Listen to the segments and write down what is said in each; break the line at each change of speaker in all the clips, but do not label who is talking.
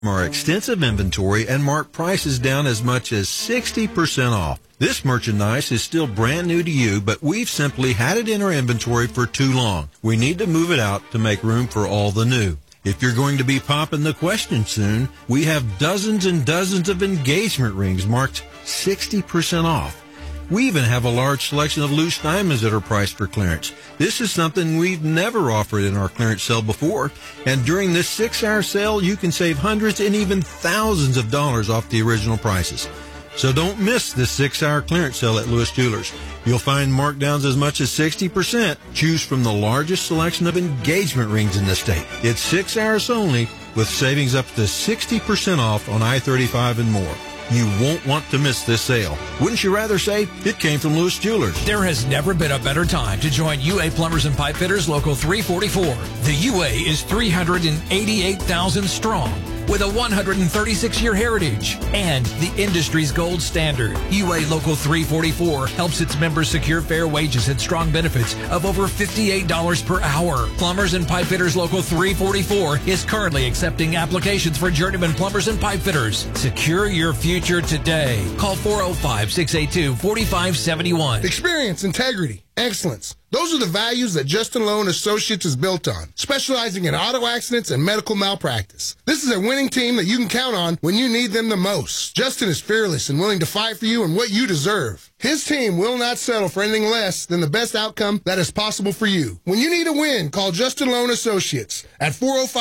Our extensive inventory and mark prices down as much as 60% off. This merchandise is still brand new to you, but we've simply had it in our inventory for too long. We need to move it out to make room for all the new. If you're going to be popping the question soon, we have dozens and dozens of engagement rings marked 60% off. We even have a large selection of loose diamonds that are priced for clearance. This is something we've never offered in our clearance sale before. And during this 6-hour sale, you can save hundreds and even thousands of dollars off the original prices. So don't miss this 6-hour clearance sale at Lewis Jewelers. You'll find markdowns as much as 60%. Choose from the largest selection of engagement rings in the state. It's 6 hours only with savings up to 60% off on I-35 and more. You won't want to miss this sale. Wouldn't you rather say it came from Lewis Jewelers?
There has never been a better time to join UA Plumbers and Pipe Fitters Local 344. The UA is 388,000 strong with a 136-year heritage and the industry's gold standard. UA Local 344 helps its members secure fair wages and strong benefits of over $58 per hour. Plumbers and Pipe Fitters Local 344 is currently accepting applications for journeyman plumbers and pipe fitters. Secure your future today. Call 405-682-4571.
Experience, integrity, excellence. Those are the values that Justin Lowe & Associates is built on, specializing in auto accidents and medical malpractice. This is a winning team that you can count on when you need them the most. Justin is fearless and willing to fight for you and what you deserve. His team will not settle for anything less than the best outcome that is possible for you. When you need a win, call Justin Lowe & Associates at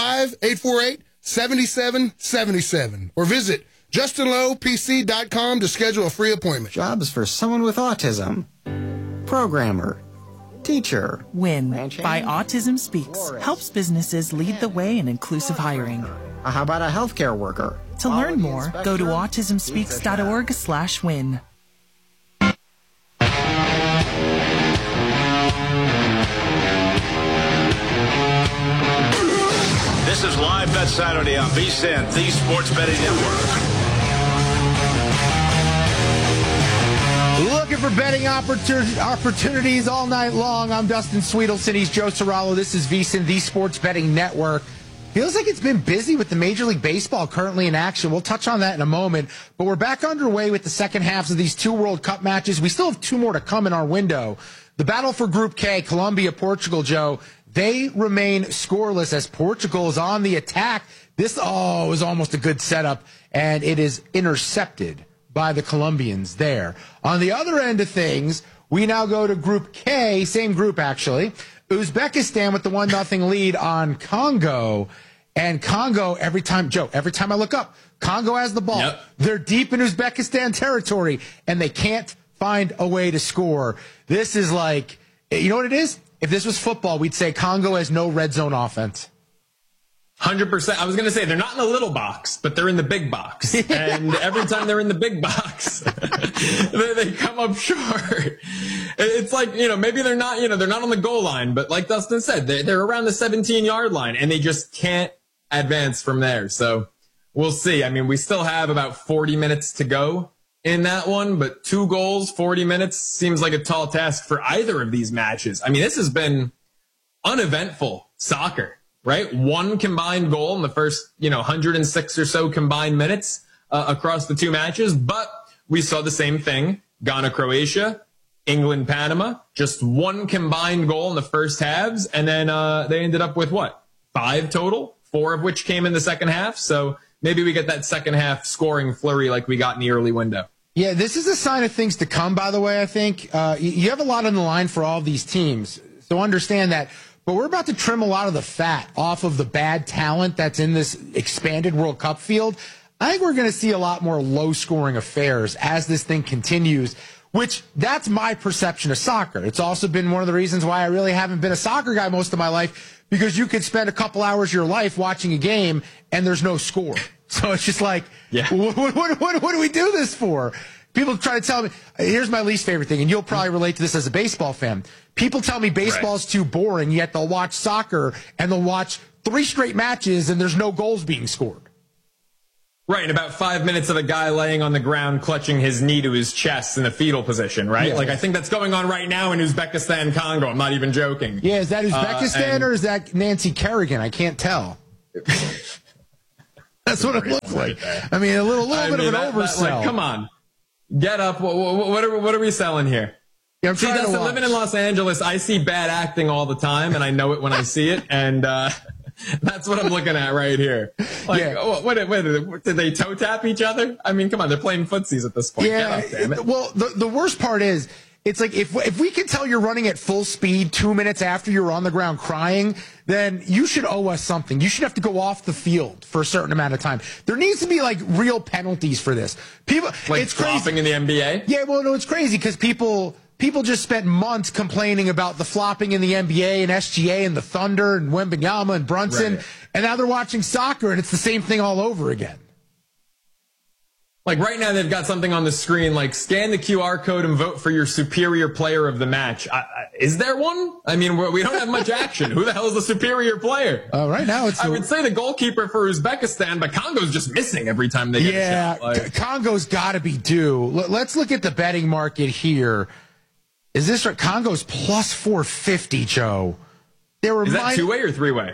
405-848-7777 or visit JustinLowePC.com to schedule a free appointment.
Jobs for someone with autism. Programmer. Teacher.
WIN by Autism Speaks helps businesses lead the way in inclusive hiring.
How about a healthcare worker?
To learn more, go to autismspeaks.org/win.
This is Live Bet Saturday on VSiN, the Sports Betting Network.
Looking for betting opportunities all night long. I'm Dustin Sweetelson. He's Joe Serralo. This is VSiN, the Sports Betting Network. Feels like it's been busy with the Major League Baseball currently in action. We'll touch on that in a moment. But we're back underway with the second halves of these two World Cup matches. We still have two more to come in our window. The battle for Group K, Colombia, Portugal, Joe, they remain scoreless as Portugal is on the attack. This, is almost a good setup, and it is intercepted by the Colombians there. On the other end of things, we now go to Group K, same group actually. Uzbekistan with the 1-0 lead on Congo. And Congo, every time I look up, Congo has the ball. Yep. They're deep in Uzbekistan territory, and they can't find a way to score. This is like, you know what it is? If this was football, we'd say Congo has no red zone offense.
100%. I was going to say they're not in the little box, but they're in the big box. And every time they're in the big box, they come up short. It's like, maybe they're not on the goal line, but like Dustin said, they're around the 17-yard line and they just can't advance from there. So we'll see. I mean, we still have about 40 minutes to go in that one, but 2 goals, 40 minutes seems like a tall task for either of these matches. I mean, this has been uneventful soccer. Right? 1 combined goal in the first, 106 or so combined minutes across the 2 matches. But we saw the same thing. Ghana, Croatia, England, Panama, just 1 combined goal in the first halves. And then they ended up with 5 total, 4 of which came in the second half. So maybe we get that second half scoring flurry like we got in the early window.
Yeah, this is a sign of things to come, by the way, I think. You have a lot on the line for all these teams. So understand that. But we're about to trim a lot of the fat off of the bad talent that's in this expanded World Cup field. I think we're going to see a lot more low-scoring affairs as this thing continues, which that's my perception of soccer. It's also been one of the reasons why I really haven't been a soccer guy most of my life, because you could spend a couple hours of your life watching a game and there's no score. So it's just like, what do we do this for? People try to tell me, here's my least favorite thing, and you'll probably relate to this as a baseball fan. People tell me baseball's too boring, yet they'll watch soccer and they'll watch 3 straight matches and there's no goals being scored.
Right, and about 5 minutes of a guy laying on the ground clutching his knee to his chest in a fetal position, right? Yeah, I think that's going on right now in Uzbekistan, Congo. I'm not even joking.
Yeah, is that Uzbekistan or is that Nancy Kerrigan? I can't tell. That's what it looks like. I mean, a little bit of an oversell.
Like, come on. Get up. What are we selling here?
Yeah,
see, Dustin, living in Los Angeles, I see bad acting all the time, and I know it when I see it, and that's what I'm looking at right here. Like, what did they toe tap each other? I mean, come on, they're playing footsies at this point.
Yeah.
Get up, damn it.
Well, the worst part is, it's like if we can tell you're running at full speed 2 minutes after you're on the ground crying, then you should owe us something. You should have to go off the field for a certain amount of time. There needs to be like real penalties for this. People,
like
it's crazy.
Flopping in the NBA?
Yeah, well, no, it's crazy because people just spent months complaining about the flopping in the NBA and SGA and the Thunder and Wembanyama and Brunson, right. And now they're watching soccer and it's the same thing all over again.
Like right now, they've got something on the screen like scan the QR code and vote for your superior player of the match. Is there one? I mean, we don't have much action. Who the hell is the superior player?
Right now, I
would say the goalkeeper for Uzbekistan, but Congo's just missing every time they get a shot. Like,
Congo's got to be due. Let's look at the betting market here. Is this right? Congo's plus 450, Joe.
Is that two-way or three-way?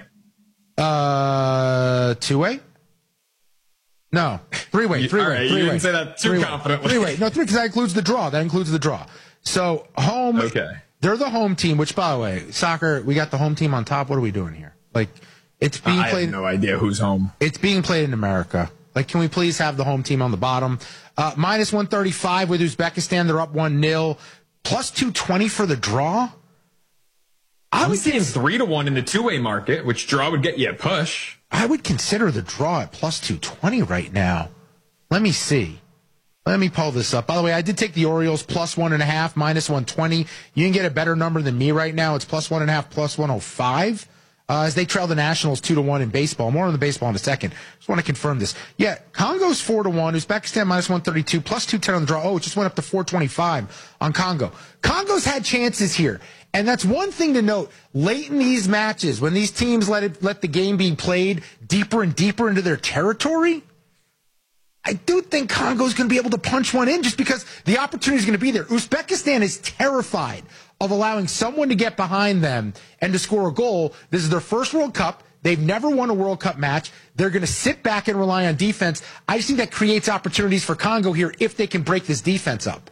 Two-way? No, three-way.
All right, you didn't say that too confidently.
Three-way. No, because that includes the draw. So home. Okay. They're the home team. Which, by the way, soccer. We got the home team on top. What are we doing here? Like, it's being played.
I have no idea who's home.
It's being played in America. Like, can we please have the home team on the bottom? Minus 135 with Uzbekistan. They're up 1-0. Plus 220 for the draw.
I'm seeing 3-1 in the two-way market, which draw would get you a push.
I would consider the draw at plus 220 right now. Let me see. Let me pull this up. By the way, I did take the Orioles plus 1.5, minus 120. You can get a better number than me right now. It's plus 1.5, plus 105. As they trail the Nationals 2-1 in baseball. More on the baseball in a second. Just want to confirm this. Yeah, Congo's 4-1. Uzbekistan minus 132, plus 210 on the draw. Oh, it just went up to 425 on Congo. Congo's had chances here. And that's one thing to note. Late in these matches, when these teams let the game be played deeper and deeper into their territory, I do think Congo's going to be able to punch one in just because the opportunity is going to be there. Uzbekistan is terrified of allowing someone to get behind them and to score a goal. This is their first World Cup. They've never won a World Cup match. They're going to sit back and rely on defense. I just think that creates opportunities for Congo here if they can break this defense up.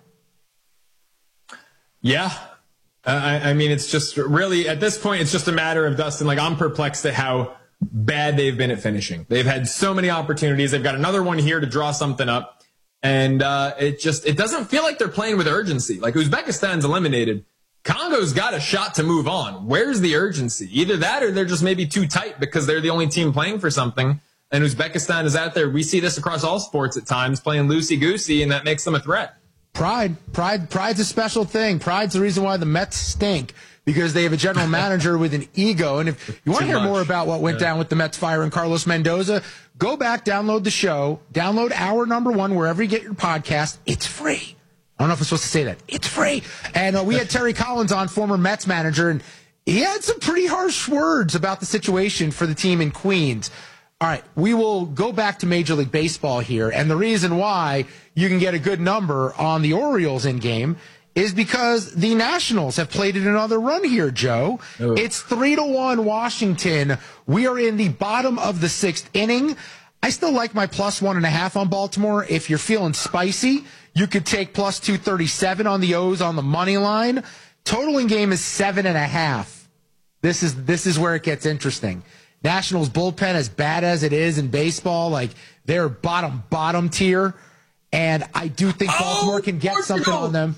Yeah. I mean, it's just really, at this point, it's just a matter of, Dustin, like, I'm perplexed at how bad they've been at finishing. They've had so many opportunities. They've got another one here to draw something up. And it doesn't feel like they're playing with urgency. Like, Uzbekistan's eliminated. Congo's got a shot to move on. Where's the urgency? Either that or they're just maybe too tight because they're the only team playing for something. And Uzbekistan is out there. We see this across all sports at times, playing loosey-goosey, and that makes them a threat.
Pride's a special thing. Pride's the reason why the Mets stink, because they have a general manager with an ego. And if you want to hear more about what went down with the Mets firing Carlos Mendoza, go back, download the show, download our #1 wherever you get your podcast. It's free. I don't know if I'm supposed to say that. It's free. And we had Terry Collins on, former Mets manager, and he had some pretty harsh words about the situation for the team in Queens. All right, we will go back to Major League Baseball here, and the reason why you can get a good number on the Orioles in game is because the Nationals have played it another run here, Joe. Ugh. It's 3-1 Washington. We are in the bottom of the 6th inning. I still like my plus 1.5 on Baltimore. If you're feeling spicy, you could take plus 237 on the O's on the money line. Total in game is 7.5. This is where it gets interesting. Nationals bullpen, as bad as it is in baseball, like they're bottom tier, and I do think Baltimore can get something on them.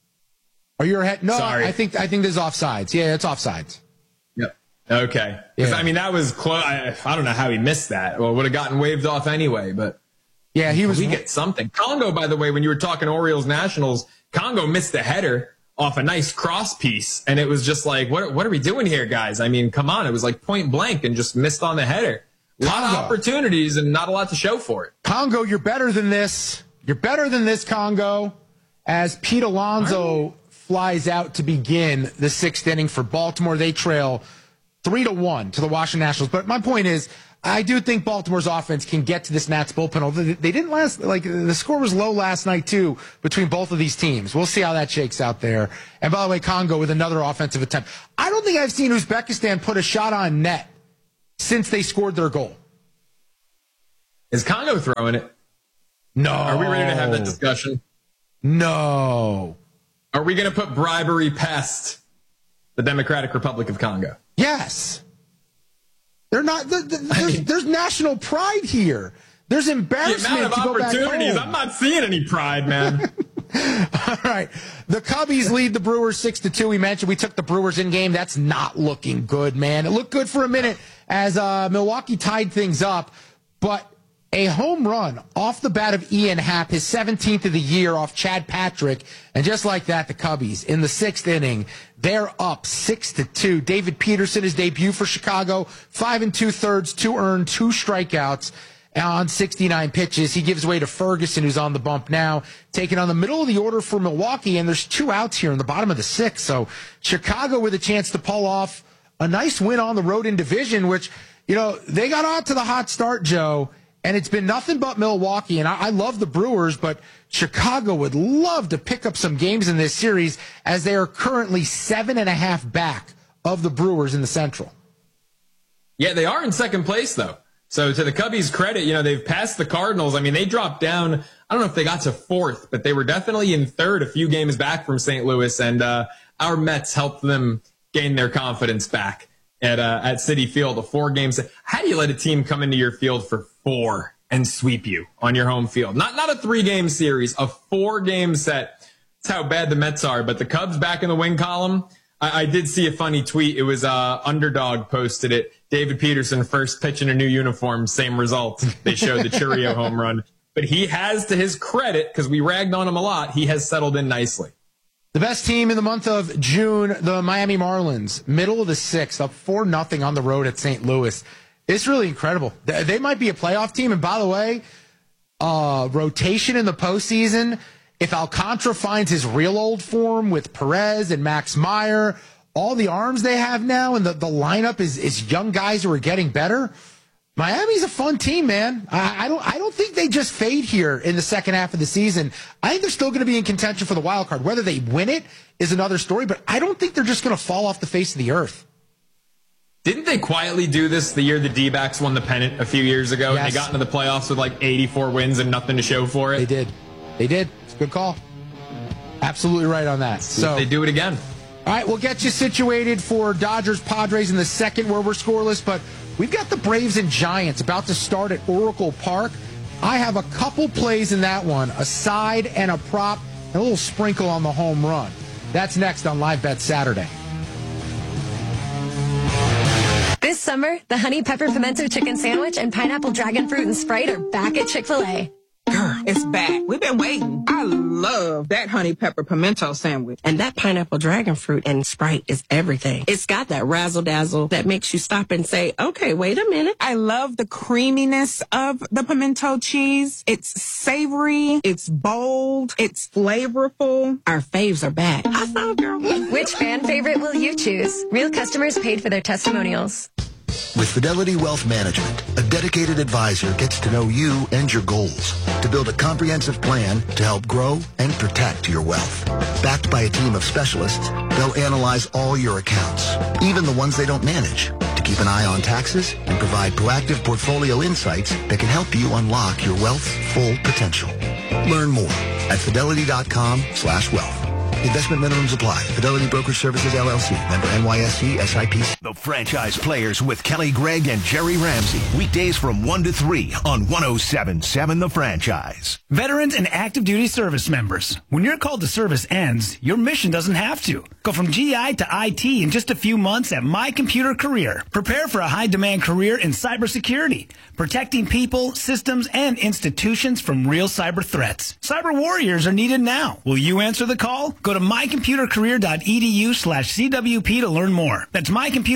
Are you ahead? No, sorry. I think this is offsides. Yeah, it's offsides.
Yep. Okay. Yeah. I mean, that was close. I don't know how he missed that. Well, would have gotten waved off anyway, but
yeah, we
get something. Congo, by the way, when you were talking Orioles Nationals, Congo missed a header off a nice cross piece, and it was just like, what are we doing here, guys? I mean, come on. It was like point blank and just missed on the header. A lot of opportunities and not a lot to show for it.
Congo, you're better than this. You're better than this, Congo, as Pete Alonso flies out to begin the 6th inning for Baltimore. They trail 3-1 to the Washington Nationals. But my point is, I do think Baltimore's offense can get to this Nats bullpen. Although they didn't last, like the score was low last night too between both of these teams. We'll see how that shakes out there. And by the way, Congo with another offensive attempt. I don't think I've seen Uzbekistan put a shot on net since they scored their goal.
Is Congo throwing it?
No.
Are we ready to have that discussion?
No.
Are we going to put bribery past the Democratic Republic of Congo?
Yes. They're not. There's national pride here. There's embarrassment.
The amount of
to go
opportunities.
back home.
I'm not seeing any pride, man.
All right. The Cubbies lead the Brewers 6-2. We mentioned we took the Brewers in game. That's not looking good, man. It looked good for a minute as Milwaukee tied things up, but a home run off the bat of Ian Happ, his 17th of the year off Chad Patrick. And just like that, the Cubbies in the 6th inning, they're up 6-2. David Peterson, his debut for Chicago, 5 2/3, 2 earned, 2 strikeouts on 69 pitches. He gives way to Ferguson, who's on the bump now, taking on the middle of the order for Milwaukee. And there's 2 outs here in the bottom of the 6th. So Chicago with a chance to pull off a nice win on the road in division, which, they got out to the hot start, Joe. And it's been nothing but Milwaukee. And I love the Brewers, but Chicago would love to pick up some games in this series as they are currently 7.5 back of the Brewers in the Central.
Yeah, they are in second place, though. So to the Cubbies' credit, they've passed the Cardinals. I mean, they dropped down. I don't know if they got to 4th, but they were definitely in 3rd, a few games back from St. Louis. And our Mets helped them gain their confidence back at Citi Field. 4 games. How do you let a team come into your field for 4 and sweep you on your home field? Not a 3-game series, a 4-game set. That's how bad the Mets are. But the Cubs back in the win column. I did see a funny tweet. It was Underdog posted it. David Peterson first pitch in a new uniform, same result. They showed the Churio home run. But he has, to his credit, because we ragged on him a lot, he has settled in nicely.
The best team in the month of June, the Miami Marlins, middle of the 6th, up 4-0 on the road at St. Louis. It's really incredible. They might be a playoff team. And by the way, rotation in the postseason, if Alcantara finds his real old form with Perez and Max Meyer, all the arms they have now, and the lineup is young guys who are getting better. Miami's a fun team, man. I don't think they just fade here in the second half of the season. I think they're still going to be in contention for the wild card. Whether they win it is another story, but I don't think they're just going to fall off the face of the earth.
Didn't they quietly do this the year the D-backs won the pennant a few years ago? Yes. And they got into the playoffs with like 84 wins and nothing to show for it?
They did. It's a good call. Absolutely right on that. So
they do it again.
All right, we'll get you situated for Dodgers-Padres in the second where we're scoreless, but we've got the Braves and Giants about to start at Oracle Park. I have a couple plays in that one, a side and a prop, and a little sprinkle on the home run. That's next on Live Bet Saturday.
This summer, the Honey Pepper Pimento Chicken Sandwich and Pineapple Dragon Fruit and Sprite are back at Chick-fil-A.
Girl, it's back. We've been waiting. I love that Honey Pepper Pimento Sandwich.
And that Pineapple Dragon Fruit and Sprite is everything. It's got that razzle-dazzle that makes you stop and say, okay, wait a minute.
I love the creaminess of the pimento cheese. It's savory. It's bold. It's flavorful.
Our faves are back. I saw a girl.
Which fan favorite will you choose? Real customers paid for their testimonials.
With Fidelity Wealth Management, a dedicated advisor gets to know you and your goals to build a comprehensive plan to help grow and protect your wealth. Backed by a team of specialists, they'll analyze all your accounts, even the ones they don't manage, to keep an eye on taxes and provide proactive portfolio insights that can help you unlock your wealth's full potential. Learn more at fidelity.com/wealth. Investment minimums apply. Fidelity Brokerage Services, LLC. Member NYSE, SIPC.
The Franchise Players with Kelly Gregg and Jerry Ramsey. Weekdays from 1 to 3 on 107.7 The Franchise.
Veterans and active duty service members. When your call to service ends, your mission doesn't have to. Go from GI to IT in just a few months at My Computer Career. Prepare for a high-demand career in cybersecurity, protecting people, systems, and institutions from real cyber threats. Cyber warriors are needed now. Will you answer the call? Go to mycomputercareer.edu/CWP to learn more. That's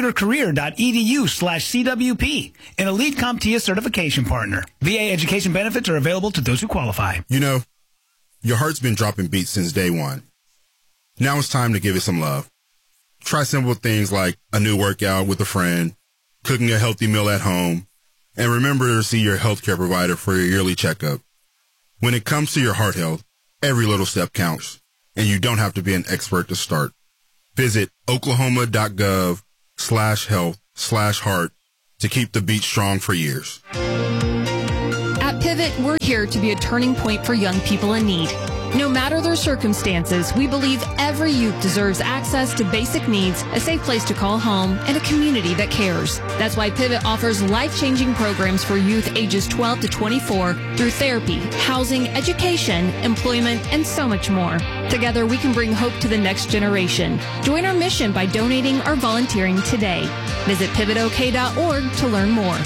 mycomputercareer.edu/CWP, an elite CompTIA certification partner. VA education benefits are available to those who qualify.
You know, your heart's been dropping beats since day one. Now it's time to give it some love. Try simple things like a new workout with a friend, cooking a healthy meal at home, and remember to see your healthcare provider for your yearly checkup. When it comes to your heart health, every little step counts, and you don't have to be an expert to start. Visit oklahoma.gov/health/heart to keep the beat strong for years.
At Pivot, we're here to be a turning point for young people in need. No matter their circumstances, we believe every youth deserves access to basic needs, a safe place to call home, and a community that cares. That's why Pivot offers life-changing programs for youth ages 12 to 24 through therapy, housing, education, employment, and so much more. Together, we can bring hope to the next generation. Join our mission by donating or volunteering today. Visit pivotok.org to learn more.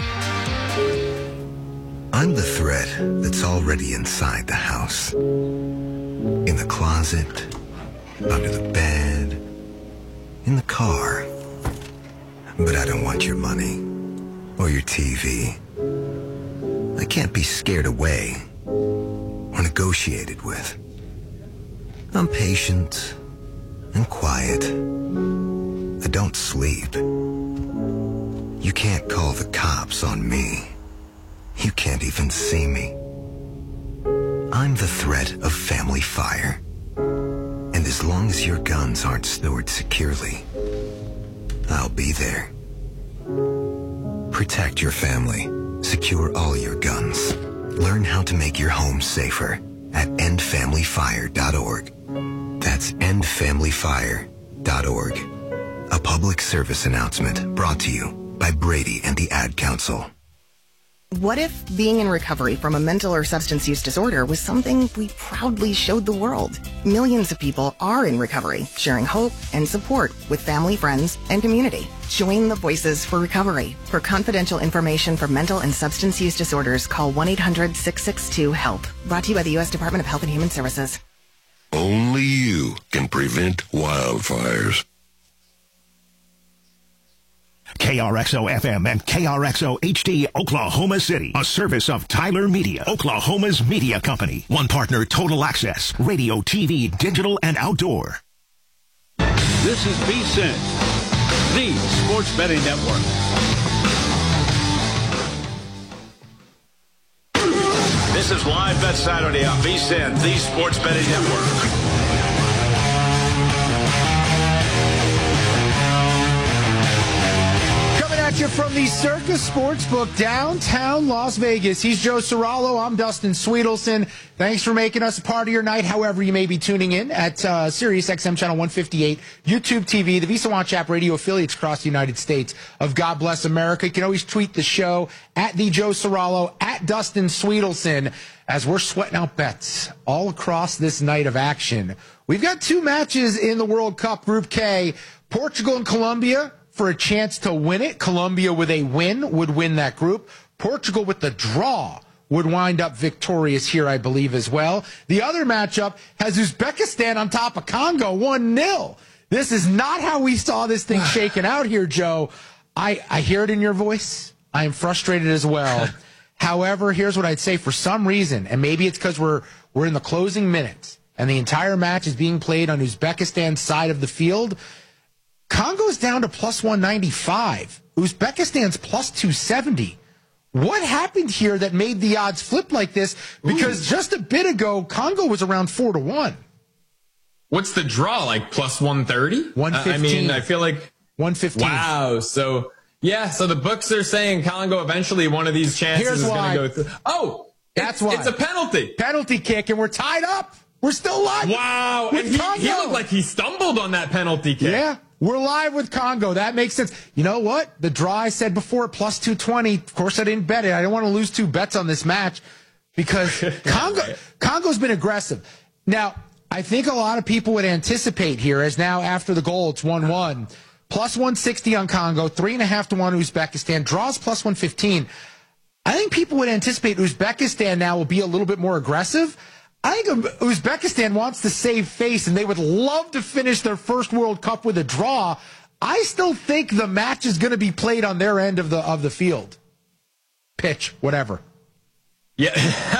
I'm the thread that's already inside the house. In the closet, under the bed, in the car. But I don't want your money or your TV. I can't be scared away or negotiated with. I'm patient and quiet. I don't sleep. You can't call the cops on me. You can't even see me. I'm the threat of family fire. And as long as your guns aren't stored securely, I'll be there. Protect your family. Secure all your guns. Learn how to make your home safer at endfamilyfire.org. That's endfamilyfire.org. A public service announcement brought to you by Brady and the Ad Council.
What if being in recovery from a mental or substance use disorder was something we proudly showed the world? Millions of people are in recovery, sharing hope and support with family, friends, and community. Join the Voices for Recovery. For confidential information for mental and substance use disorders, call 1-800-662-HELP. Brought to you by the U.S. Department of Health and Human Services.
Only you can prevent wildfires.
KRXO FM and KRXO HD Oklahoma City, a service of Tyler Media, Oklahoma's media company. One partner, Total Access, radio, TV, digital, and outdoor.
This is VSiN, the Sports Betting Network. This is Live Bet Saturday on VSiN, the Sports Betting Network.
You from the Circus Sportsbook downtown Las Vegas. He's Joe Serralo. I'm Dustin Sweetelson. Thanks for making us a part of your night, however you may be tuning in at Sirius XM Channel 158, YouTube TV, the Visa Watch app, radio affiliates across the United States of God Bless America. You can always tweet the show at the Joe Serralo, at Dustin Sweetelson, as we're sweating out bets all across this night of action. We've got two matches in the World Cup Group K, Portugal and Colombia, for a chance to win it. Colombia with a win would win that group. Portugal with the draw would wind up victorious here, I believe, as well. The other matchup has Uzbekistan on top of Congo, 1-0. This is not how we saw this thing shaken out here, Joe. I hear it in your voice. I am frustrated as well. However, here's what I'd say. For some reason, and maybe it's because we're in the closing minutes and the entire match is being played on Uzbekistan's side of the field, Congo's down to plus 195. Uzbekistan's plus 270. What happened here that made the odds flip like this? Because just a bit ago, Congo was around 4-1.
What's the draw, like plus 130?
115.
I mean, I feel like
115.
Wow. So the books are saying Congo eventually one of these chances is going to go through. Oh,
that's why.
It's a penalty.
Penalty kick, and we're tied up. We're still live.
Wow. And he looked like he stumbled on that penalty kick.
Yeah. We're live with Congo. That makes sense. You know what? The draw I said before, plus 220. Of course, I didn't bet it. I didn't want to lose two bets on this match because Congo's been aggressive. Now, I think a lot of people would anticipate here, as now after the goal, it's 1-1. Plus 160 on Congo, 3.5 to 1 Uzbekistan. Draws plus 115. I think people would anticipate Uzbekistan now will be a little bit more aggressive. I think Uzbekistan wants to save face, and they would love to finish their first World Cup with a draw. I still think the match is going to be played on their end of the field. Pitch, whatever.
Yeah.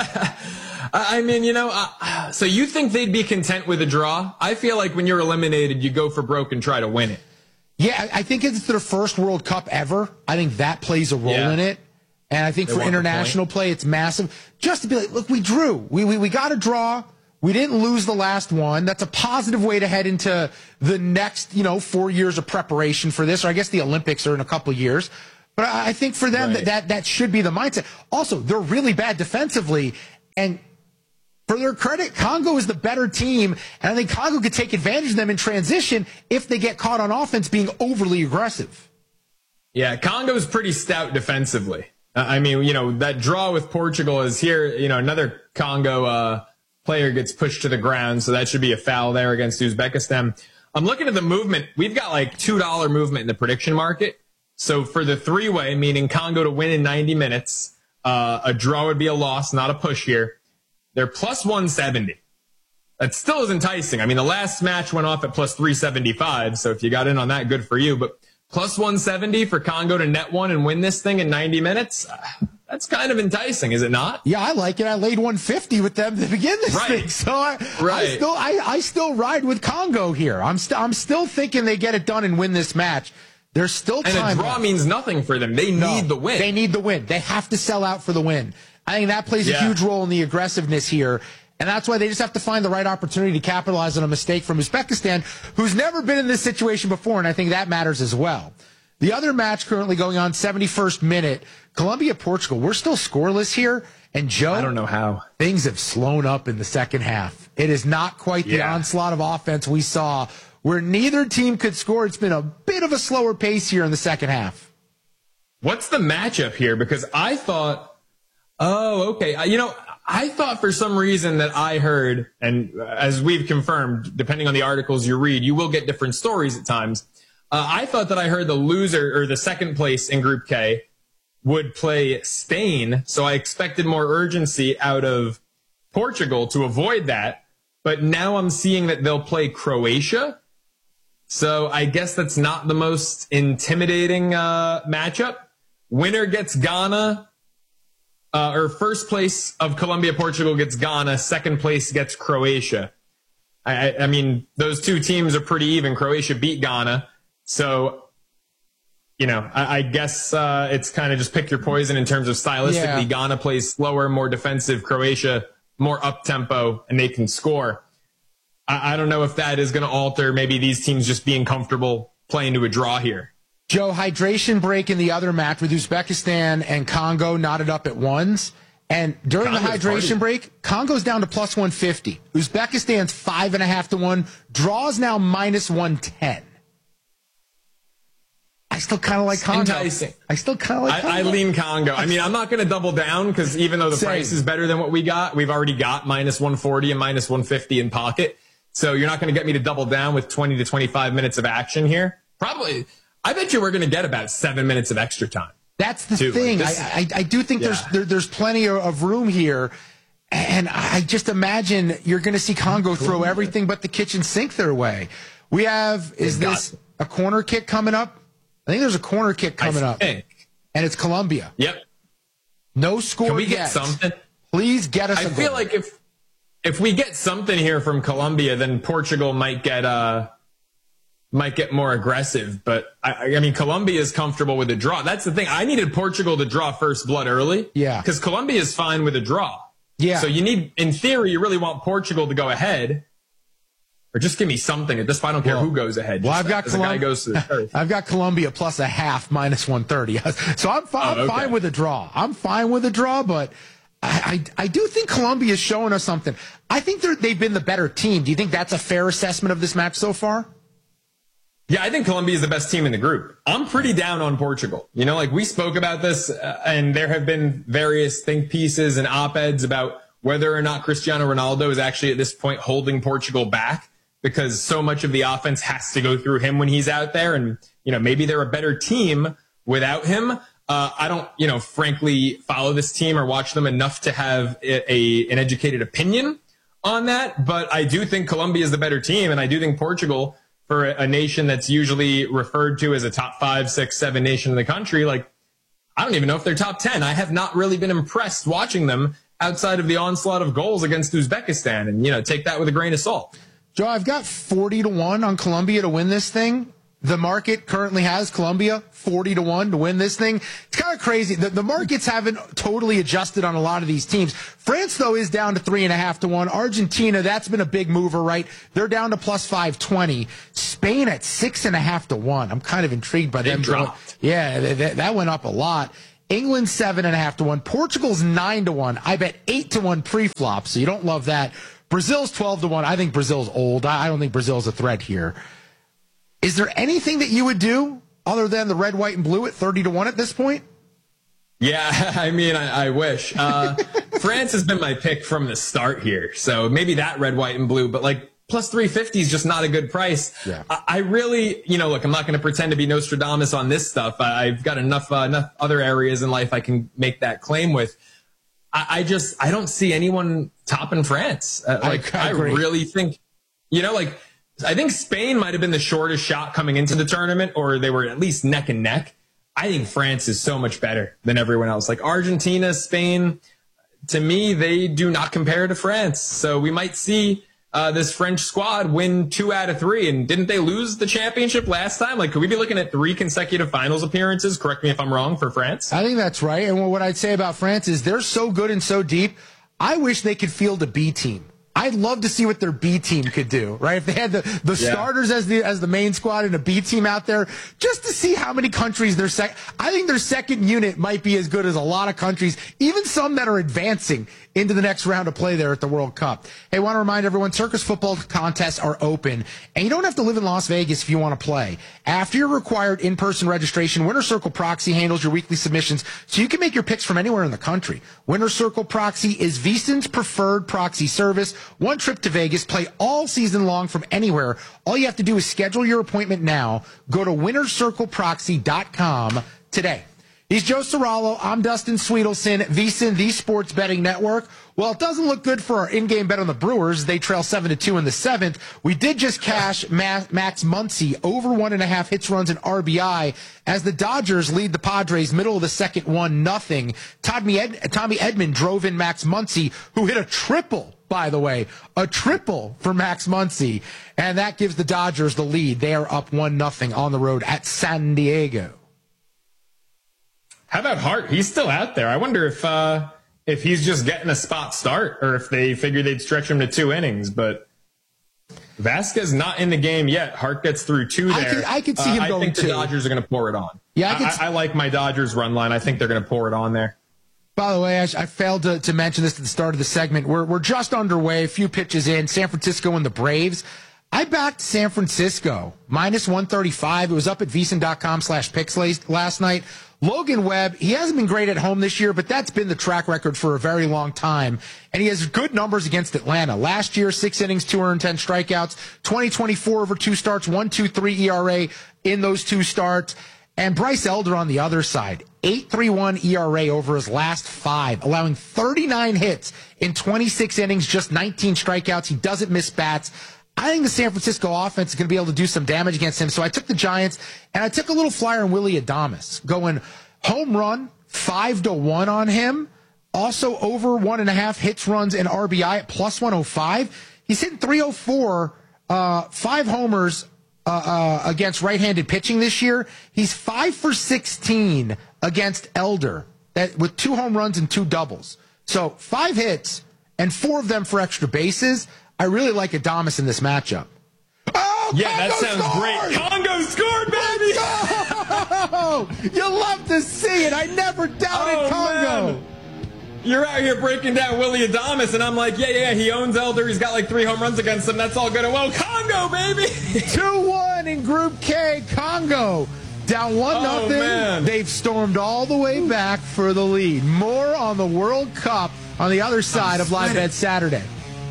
I mean, so you think they'd be content with a draw? I feel like when you're eliminated, you go for broke and try to win it.
Yeah, I think it's their first World Cup ever. I think that plays a role in it. And I think for international play, it's massive. Just to be like, look, we drew. We got a draw. We didn't lose the last one. That's a positive way to head into the next, 4 years of preparation for this. Or I guess the Olympics are in a couple of years. But I think for them, that should be the mindset. Also, they're really bad defensively, and for their credit, Congo is the better team, and I think Congo could take advantage of them in transition if they get caught on offense being overly aggressive.
Yeah, Congo's pretty stout defensively. I mean, that draw with Portugal is here. Another Congo player gets pushed to the ground, so that should be a foul there against Uzbekistan. I'm looking at the movement. We've got like $2 movement in the prediction market. So for the three-way, meaning Congo to win in 90 minutes, a draw would be a loss, not a push here. They're plus 170. That still is enticing. I mean, the last match went off at plus 375, so if you got in on that, good for you. But plus 170 for Congo to net one and win this thing in 90 minutes, that's kind of enticing, is it not?
Yeah, I like it. I laid 150 with them to begin this thing, so I still ride with Congo here. I'm still thinking they get it done and win this match. There's still time.
And a draw means nothing for them. They need the win.
They need the win. They have to sell out for the win. I think that plays a huge role in the aggressiveness here. And that's why they just have to find the right opportunity to capitalize on a mistake from Uzbekistan, who's never been in this situation before, and I think that matters as well. The other match currently going on, 71st minute, Colombia-Portugal. We're still scoreless here. And Joe,
I don't know how.
Things have slowed up in the second half. It is not quite the onslaught of offense we saw where neither team could score. It's been a bit of a slower pace here in the second half.
What's the matchup here? Because I thought, I thought for some reason that I heard, and as we've confirmed, depending on the articles you read, you will get different stories at times. I thought that I heard the loser or the second place in Group K would play Spain. So I expected more urgency out of Portugal to avoid that. But now I'm seeing that they'll play Croatia. So I guess that's not the most intimidating matchup. Winner gets Ghana, or first place of Colombia-Portugal gets Ghana. Second place gets Croatia. I mean, those two teams are pretty even. Croatia beat Ghana. So, I guess it's kind of just pick your poison in terms of stylistically. Yeah. Ghana plays slower, more defensive. Croatia, more up-tempo, and they can score. I don't know if that is going to alter maybe these teams just being comfortable playing to a draw here.
Joe, hydration break in the other match with Uzbekistan and Congo knotted up at ones. And during the hydration break, Congo's down to plus 150. Uzbekistan's 5.5 to 1. Draws now minus 110. I still kind of like Congo.
Enticing.
I still kind of like Congo.
I lean Congo. I mean, I'm not going to double down because even though the price is better than what we got, we've already got minus 140 and minus 150 in pocket. So you're not going to get me to double down with 20 to 25 minutes of action here. Probably. I bet you we're going to get about 7 minutes of extra time.
That's the thing. Like I do think there's plenty of room here. And I just imagine you're going to see Congo throw everything but the kitchen sink their way. We have, is this a corner kick coming up? I think there's a corner kick coming up. And it's Colombia.
Yep.
No score
Can we
yet.
Get something?
Please get us a goal.
I feel like if we get something here from Colombia, then Portugal might get more aggressive. But I mean, Colombia is comfortable with a draw. That's the thing. I needed Portugal to draw first blood early.
Yeah.
Because Colombia is fine with a draw.
Yeah.
So in theory, you really want Portugal to go ahead. Or just give me something. At this point, I don't care who goes ahead.
Well, I've got
Colombia. Goes to the turf.
I've got Colombia plus a half, minus 130. So I'm fine with a draw. I'm fine with a draw, but I do think Colombia is showing us something. I think they've been the better team. Do you think that's a fair assessment of this match so far?
Yeah, I think Colombia is the best team in the group. I'm pretty down on Portugal. Like we spoke about this, and there have been various think pieces and op-eds about whether or not Cristiano Ronaldo is actually at this point holding Portugal back, because so much of the offense has to go through him when he's out there. And, maybe they're a better team without him. I don't, frankly, follow this team or watch them enough to have an educated opinion on that. But I do think Colombia is the better team. And I do think Portugal, for a nation that's usually referred to as a top 5, 6, 7 nation in the country, I don't even know if they're top 10. I have not really been impressed watching them outside of the onslaught of goals against Uzbekistan. And, take that with a grain of salt.
Joe, I've got 40 to 1 on Colombia to win this thing. The market currently has Colombia 40-1 to win this thing. It's kind of crazy. The markets haven't totally adjusted on a lot of these teams. France, though, is down to 3.5-1. Argentina, that's been a big mover, right? They're down to plus 520. Spain at 6.5-1. I'm kind of intrigued by them.
Dropped.
Yeah, that went up a lot. England 7.5-1. Portugal's 9-1. I bet 8-1 pre-flop, so you don't love that. Brazil's 12-1. I think Brazil's old. I don't think Brazil's a threat here. Is there anything that you would do other than the red, white, and blue at 30-1 at this point?
Yeah, I mean, I wish. France has been my pick from the start here. So maybe that red, white, and blue, but like plus 350 is just not a good price. Yeah. I really, look, I'm not going to pretend to be Nostradamus on this stuff. I've got enough other areas in life I can make that claim with. I don't see anyone topping France. I really think, I think Spain might have been the shortest shot coming into the tournament, or they were at least neck and neck. I think France is so much better than everyone else. Like Argentina, Spain, to me, they do not compare to France. So we might see this French squad win 2 out of 3. And didn't they lose the championship last time? Like, could we be looking at 3 consecutive finals appearances? Correct me if I'm wrong, for France. I think that's right. And what I'd say about France is they're so good and so deep. I wish they could field a B team. I'd love to see what their B team could do, right? If they had the starters as the main squad and a B team out there, just to see how many countries I think their second unit might be as good as a lot of countries, even some that are advancing into the next round of play there at the World Cup. Hey, I want to remind everyone, Circus football contests are open, and you don't have to live in Las Vegas if you want to play. After your required in-person registration, Winner Circle Proxy handles your weekly submissions, so you can make your picks from anywhere in the country. Winner Circle Proxy is VSiN's preferred proxy service. One trip to Vegas, play all season long from anywhere. All you have to do is schedule your appointment now. Go to winnercircleproxy.com today. He's Joe Serralo. I'm Dustin Sweetelson, VSiN, the Sports Betting Network. Well, it doesn't look good for our in-game bet on the Brewers. They trail 7-2 in the 7th. We did just cash Max Muncy over 1.5 hits, runs, and RBI as the Dodgers lead the Padres middle of the second 1-0. Tommy Edman drove in Max Muncy, who hit a triple, by the way, a triple for Max Muncy, and that gives the Dodgers the lead. They are up 1-0 on the road at San Diego. How about Hart? He's still out there. I wonder if he's just getting a spot start, or if they figured they'd stretch him to 2 innings. But Vasquez not in the game yet. Hart gets through 2 there.
I could see him going 2.
I think the Dodgers are going to pour it on. Yeah, I like my Dodgers run line. I think they're going to pour it on there.
By the way, I failed to mention this at the start of the segment. We're just underway, a few pitches in. San Francisco and the Braves. I backed San Francisco minus 135. It was up at VSiN.com/picks last night. Logan Webb, he hasn't been great at home this year, but that's been the track record for a very long time. And he has good numbers against Atlanta. Last year, 6 innings, 210 strikeouts. 2024 over 2 starts, 1.23 ERA in those 2 starts. And Bryce Elder on the other side, 8.31 ERA over his last 5, allowing 39 hits in 26 innings, just 19 strikeouts. He doesn't miss bats. I think the San Francisco offense is going to be able to do some damage against him. So I took the Giants, and I took a little flyer on Willy Adames, going home run 5-1 on him. Also over 1.5 hits, runs, and RBI at plus 105. He's hitting 304, 5 homers against right-handed pitching this year. He's 5 for 16 against Elder with 2 home runs and 2 doubles. So 5 hits and 4 of them for extra bases. I really like Adames in this matchup. Oh, yeah, Congo
that sounds
scored!
Great. Congo scored, baby!
Oh, you love to see it. I never doubted Congo.
Man. You're out here breaking down Willy Adames, and I'm like, yeah, he owns Elder. He's got like 3 home runs against him. That's all good and well. Congo, baby!
2-1 in Group K. Congo down 1-0. They've stormed all the way back for the lead. More on the World Cup on the other side of Live Bet Saturday.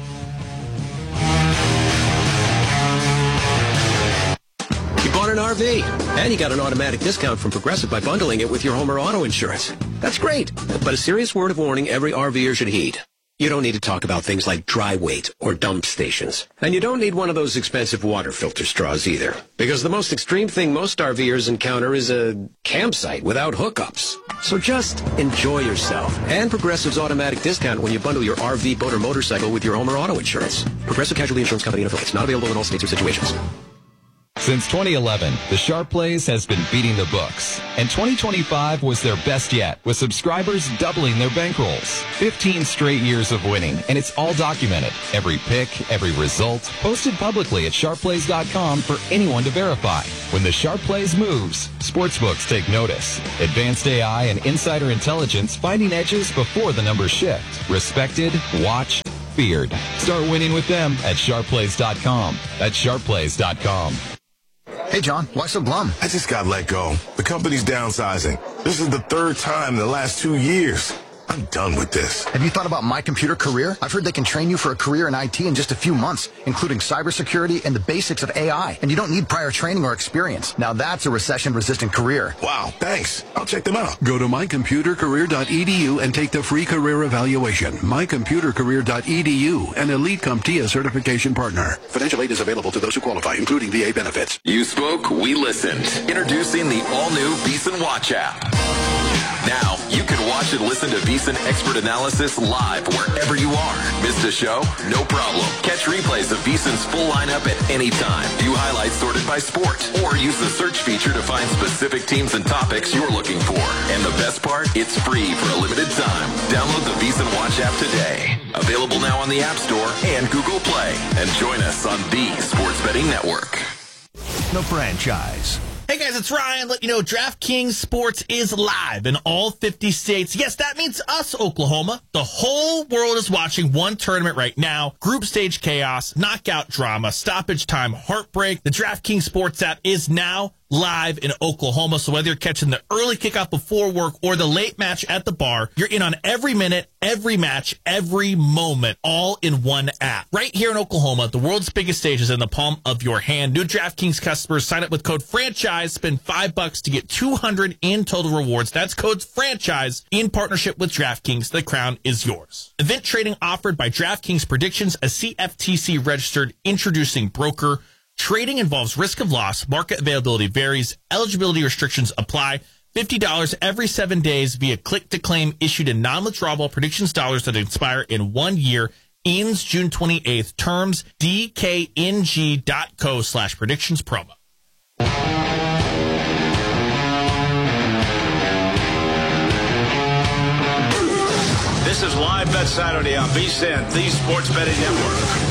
Bought an RV, and you got an automatic discount from Progressive by bundling it with your home or auto insurance. That's great, but a serious word of warning every RVer should heed. You don't need to talk about things like dry weight or dump stations. And you don't need one of those expensive water filter straws either, because the most extreme thing most RVers encounter is a campsite without hookups. So just enjoy yourself and Progressive's automatic discount when you bundle your RV, boat, or motorcycle with your home or auto insurance. Progressive Casualty Insurance Company and affiliates. Not available in all states or situations.
Since 2011, the Sharp Plays has been beating the books, and 2025 was their best yet, with subscribers doubling their bankrolls. 15 straight years of winning, and it's all documented. Every pick, every result, posted publicly at sharpplays.com for anyone to verify. When the Sharp Plays moves, sportsbooks take notice. Advanced AI and insider intelligence finding edges before the numbers shift. Respected, watched, feared. Start winning with them at sharpplays.com. That's sharpplays.com.
Hey, John, why so glum?
I just got let go. The company's downsizing. This is the third time in the last 2 years. I'm done with this.
Have you thought about My Computer Career? I've heard they can train you for a career in IT in just a few months, including cybersecurity and the basics of AI. And you don't need prior training or experience. Now that's a recession-resistant career.
Wow, thanks. I'll check them out.
Go to mycomputercareer.edu and take the free career evaluation. mycomputercareer.edu, an Elite CompTIA certification partner. Financial aid is available to those who qualify, including VA benefits.
You spoke, we listened. Introducing the all-new VEASAN Watch app. Now, you can watch and listen to VEASAN expert analysis live wherever you are. Missed a show? No problem. Catch replays of VEASAN's full lineup at any time. View highlights sorted by sport. Or use the search feature to find specific teams and topics you're looking for. And the best part? It's free for a limited time. Download the VEASAN Watch app today. Available now on the App Store and Google Play. And join us on the Sports Betting Network.
The franchise.
Hey guys, it's Ryan. Let you know DraftKings Sports is live in all 50 states. Yes, that means us, Oklahoma. The whole world is watching one tournament right now. Group stage chaos, knockout drama, stoppage time, heartbreak. The DraftKings Sports app is now live in Oklahoma. So whether you're catching the early kickoff before work or the late match at the bar, you're in on every minute, every match, every moment, all in one app. Right here in Oklahoma, the world's biggest stage is in the palm of your hand. New DraftKings customers sign up with code FRANCHISE, spend $5 to get $200 in total rewards. That's code FRANCHISE in partnership with DraftKings. The crown is yours. Event trading offered by DraftKings Predictions, a CFTC registered introducing broker. Trading involves risk of loss. Market availability varies. Eligibility restrictions apply. $50 every 7 days via click-to-claim issued in non-withdrawable predictions dollars that expire in 1 year. Ends June 28th. Terms dkng.co/predictions promo.
This is Live Bet Saturday on VSiN, the Sports Betting Network.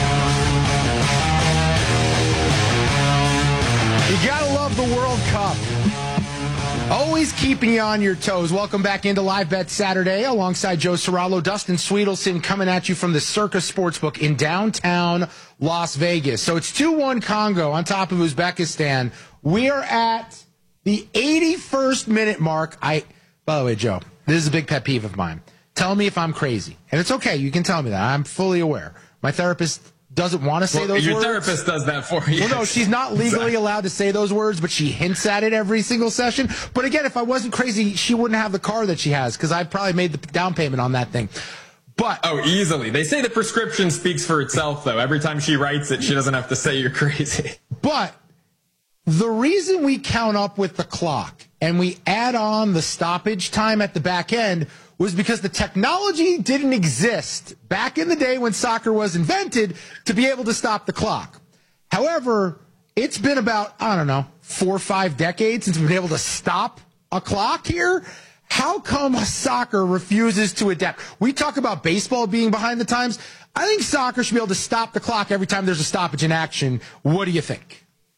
You gotta love the World Cup. Always keeping you on your toes. Welcome back into Live Bet Saturday alongside Joe Serralo, Dustin Sweetelson coming at you from the Circus Sportsbook in downtown Las Vegas. So it's 2-1 Congo on top of Uzbekistan. We are at the 81st minute mark. By the way, Joe, this is a big pet peeve of mine. Tell me if I'm crazy. And it's okay. You can tell me that. I'm fully aware. My therapist doesn't want to say those
your
words.
Your therapist does that for you.
Well, no, she's not legally allowed to say those words, but she hints at it every single session. But again, if I wasn't crazy, she wouldn't have the car that she has because I probably made the down payment on that thing. But
easily. They say the prescription speaks for itself, though. Every time she writes it, she doesn't have to say you're crazy.
But the reason we count up with the clock and we add on the stoppage time at the back end was because the technology didn't exist back in the day when soccer was invented to be able to stop the clock. However, it's been about, 4 or 5 decades since we've been able to stop a clock here. How come soccer refuses to adapt? We talk about baseball being behind the times. I think soccer should be able to stop the clock every time there's a stoppage in action. What do you think?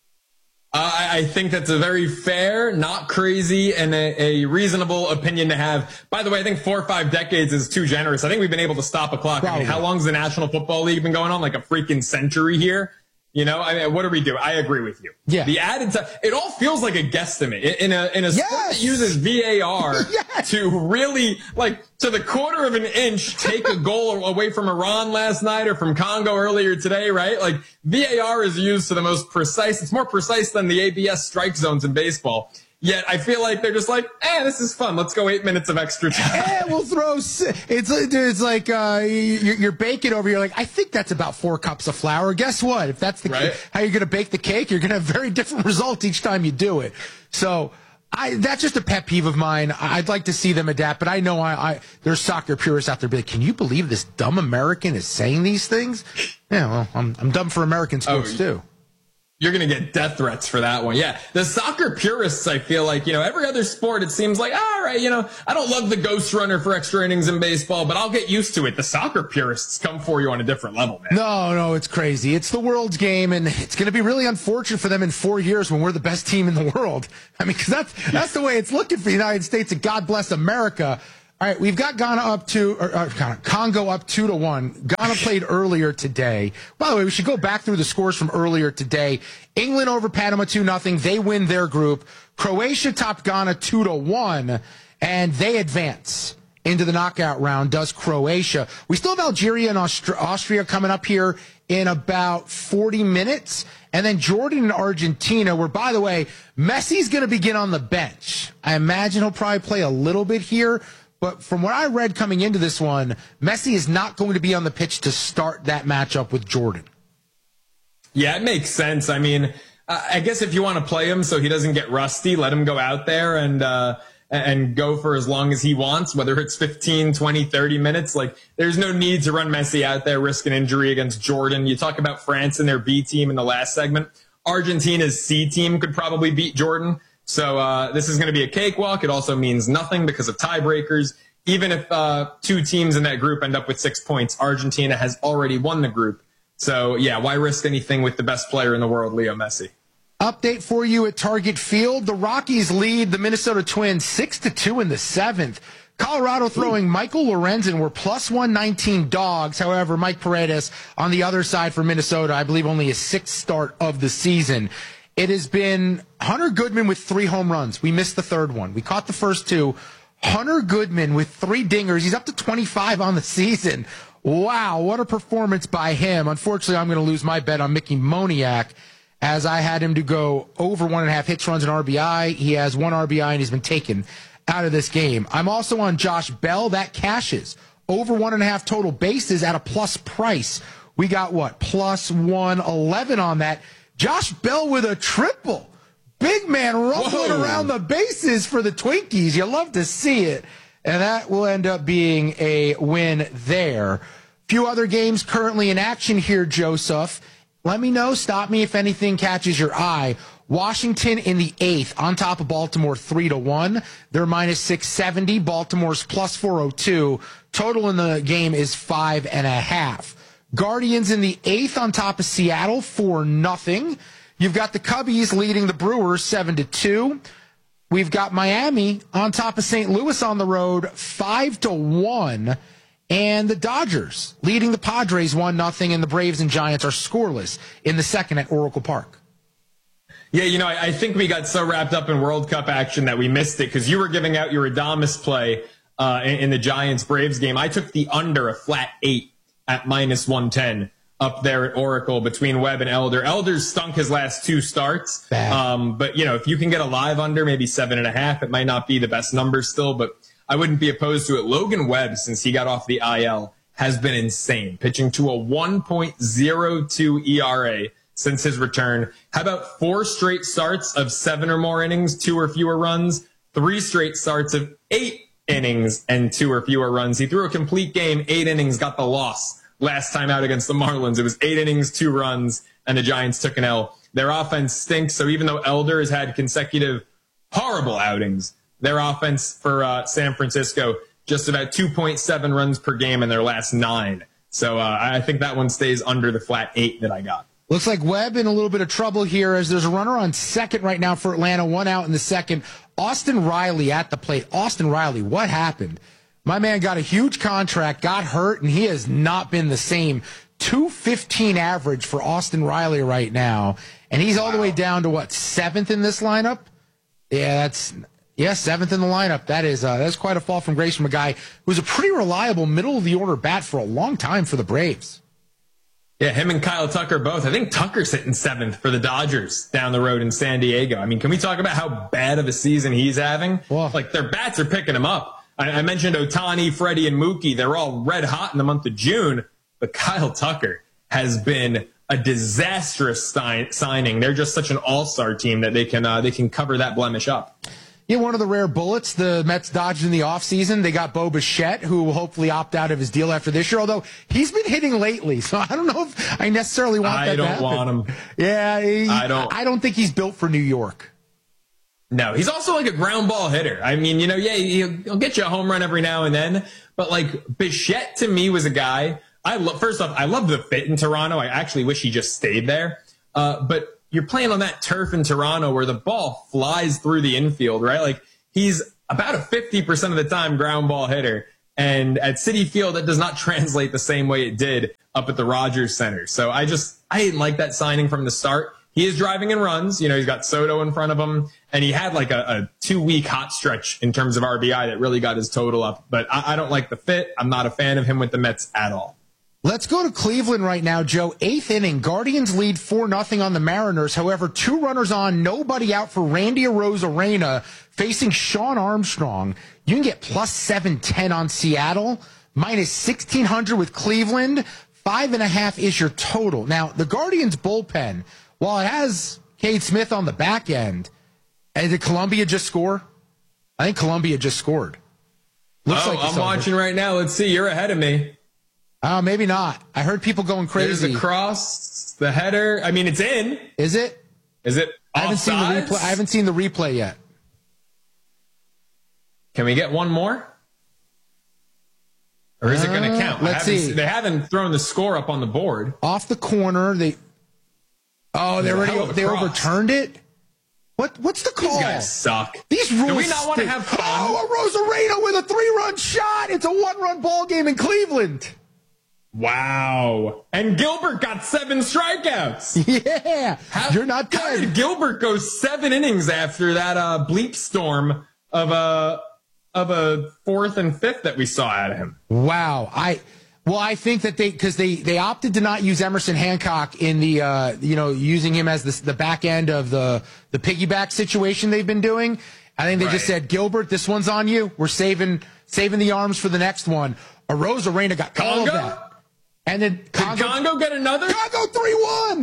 I think that's a very fair, not crazy, and a reasonable opinion to have. By the way, I think 4 or 5 decades is too generous. I think we've been able to stop a clock. I mean, how long has the National Football League been going on? Like a freaking century here. You know, I mean, what do we do? I agree with you.
Yeah.
The added time, it all feels like a guesstimate in a sport that uses VAR to really, to the quarter of an inch, take a goal away from Iran last night or from Congo earlier today, right? Like, VAR is used to the most precise. It's more precise than the ABS strike zones in baseball. Yet I feel like they're just like, this is fun. Let's go 8 minutes of extra time.
We'll throw. It's like you're baking over. You're like, I think that's about 4 cups of flour. Guess what? If that's how you're going to bake the cake, you're going to have very different results each time you do it. So that's just a pet peeve of mine. I'd like to see them adapt, but I know there's soccer purists out there be like, can you believe this dumb American is saying these things? Yeah, well, I'm dumb for American sports too.
You're going to get death threats for that one. Yeah. The soccer purists, I feel like, every other sport, it seems like, all right, I don't love the ghost runner for extra innings in baseball, but I'll get used to it. The soccer purists come for you on a different level, man.
No, it's crazy. It's the world's game, and it's going to be really unfortunate for them in 4 years when we're the best team in the world. I mean, because that's the way it's looking for the United States, and God bless America. All right, we've got Congo up 2-1. Ghana played earlier today. By the way, we should go back through the scores from earlier today. England over Panama 2-0. They win their group. Croatia topped Ghana 2-1, and they advance into the knockout round, does Croatia. We still have Algeria and Austria coming up here in about 40 minutes. And then Jordan and Argentina, where, by the way, Messi's going to begin on the bench. I imagine he'll probably play a little bit here. But from what I read coming into this one, Messi is not going to be on the pitch to start that matchup with Jordan.
Yeah, it makes sense. I mean, I guess if you want to play him so he doesn't get rusty, let him go out there and go for as long as he wants, whether it's 15, 20, 30 minutes. Like, there's no need to run Messi out there, risk an injury against Jordan. You talk about France and their B team in the last segment. Argentina's C team could probably beat Jordan. So this is going to be a cakewalk. It also means nothing because of tiebreakers. Even if two teams in that group end up with 6 points, Argentina has already won the group. So, yeah, why risk anything with the best player in the world, Leo Messi?
Update for you at Target Field. The Rockies lead the Minnesota Twins 6-2 in the 7th. Colorado throwing Michael Lorenzen were plus 119 dogs. However, Mike Paredes on the other side for Minnesota, I believe only his 6th start of the season. It has been Hunter Goodman with 3 home runs. We missed the third one. We caught the first 2. Hunter Goodman with 3 dingers. He's up to 25 on the season. Wow, what a performance by him. Unfortunately, I'm going to lose my bet on Mickey Moniak as I had him to go over 1.5 hits, runs, and RBI. He has 1 RBI, and he's been taken out of this game. I'm also on Josh Bell. That cashes. Over 1.5 total bases at a plus price. We got what? Plus 111 on that. Josh Bell with a triple. Big man rumbling around the bases for the Twinkies. You love to see it. And that will end up being a win there. Few other games currently in action here, Joseph. Let me know. Stop me if anything catches your eye. Washington in the 8th on top of Baltimore 3-1. They're minus 670. Baltimore's plus 402. Total in the game is 5.5. Guardians in the 8th on top of Seattle 4-0. You've got the Cubbies leading the Brewers 7-2. We've got Miami on top of St. Louis on the road 5-1. And the Dodgers leading the Padres 1-0. And the Braves and Giants are scoreless in the 2nd at Oracle Park.
Yeah, I think we got so wrapped up in World Cup action that we missed it because you were giving out your Adames play in the Giants-Braves game. I took the under a flat 8 at minus 110 up there at Oracle between Webb and Elder. Elder's stunk his last 2 starts. But, if you can get a live under, maybe 7.5, it might not be the best number still, but I wouldn't be opposed to it. Logan Webb, since he got off the IL, has been insane, pitching to a 1.02 ERA since his return. How about 4 straight starts of 7 or more innings, 2 or fewer runs, 3 straight starts of 8 innings and 2 or fewer runs. He threw a complete game, 8 innings, got the loss last time out against the Marlins. It was 8 innings, 2 runs, and the Giants took an L. Their offense stinks, so even though Elder has had consecutive horrible outings, their offense for San Francisco, just about 2.7 runs per game in their last 9. So I think that one stays under the flat 8 that I got.
Looks like Webb in a little bit of trouble here as there's a runner on second right now for Atlanta, 1 out in the 2nd. Austin Riley at the plate. Austin Riley, what happened? My man got a huge contract, got hurt, and he has not been the same. 215 average for Austin Riley right now. And he's all the way down to, 7th in this lineup? Yeah, 7th in the lineup. That's quite a fall from grace from a guy who was a pretty reliable middle-of-the-order bat for a long time for the Braves.
Yeah, him and Kyle Tucker both. I think Tucker's hitting 7th for the Dodgers down the road in San Diego. I mean, can we talk about how bad of a season he's having? Well, their bats are picking him up. I mentioned Ohtani, Freddie, and Mookie. They're all red hot in the month of June, but Kyle Tucker has been a disastrous signing. They're just such an all-star team that they can cover that blemish up.
one of the rare bullets the Mets dodged in the offseason. They got Bo Bichette, who will hopefully opt out of his deal after this year, although he's been hitting lately, so I don't know if I necessarily want that to happen.
I don't want him.
Yeah, I don't think he's built for New York.
No, he's also like a ground ball hitter. I mean, he'll get you a home run every now and then, but like Bichette to me was a guy. First off, I love the fit in Toronto. I actually wish he just stayed there. But you're playing on that turf in Toronto where the ball flies through the infield, right? Like he's about a 50% of the time ground ball hitter. And at Citi Field, that does not translate the same way it did up at the Rogers Center. So I didn't like that signing from the start. He is driving in runs. He's got Soto in front of him, and he had like a 2-week hot stretch in terms of RBI that really got his total up. But I don't like the fit. I'm not a fan of him with the Mets at all.
Let's go to Cleveland right now, Joe. 8th inning. Guardians lead 4-0 on the Mariners. However, 2 runners on, nobody out for Randy Arozarena facing Sean Armstrong. You can get plus 710 on Seattle, minus 1,600 with Cleveland. 5.5 is your total. Now, the Guardians bullpen, while it has Cade Smith on the back end, did Columbia just score? I think Columbia just scored. Looks like
I'm watching right now. Let's see. You're ahead of me.
Maybe not. I heard people going crazy.
There's the cross, the header. I mean, it's in.
Is it?
Is it?
I haven't seen the replay yet.
Can we get one more? Or is it going to count?
Let's see.
They haven't thrown the score up on the board.
Off the corner, they overturned it. What's the call?
These guys suck.
These rules.
Do we not want to have fun?
Arozarena with a 3-run shot. It's a 1-run ball game in Cleveland.
Wow. And Gilbert got 7 strikeouts.
Yeah. You're not dead.
How did Gilbert go 7 innings after that bleep storm of a 4th and 5th that we saw out of him?
Wow. I think that they opted to not use Emerson Hancock in the using him as the back end of the piggyback situation they've been doing. I think they just said, Gilbert, this one's on you. We're saving the arms for the next one. Arozarena got all of that. And then
did Congo get another?
Congo 3-1.